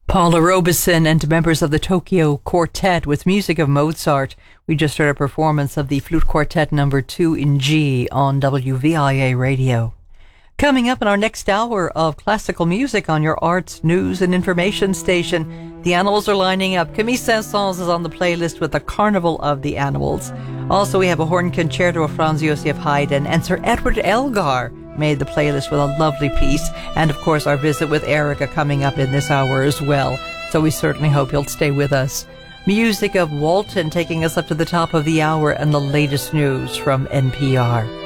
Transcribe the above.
Paula Robeson and members of the Tokyo Quartet with music of Mozart. We just heard a performance of the Flute Quartet number 2 in G on WVIA Radio. Coming up in our next hour of classical music on your arts, news and information station, the animals are lining up. Camille Saint-Saëns is on the playlist with the Carnival of the Animals. Also, we have a horn concerto of Franz Josef Haydn, and Sir Edward Elgar made the playlist with a lovely piece. And of course, our visit with Erica coming up in this hour as well. So we certainly hope you'll stay with us. Music of Walton taking us up to the top of the hour and the latest news from NPR.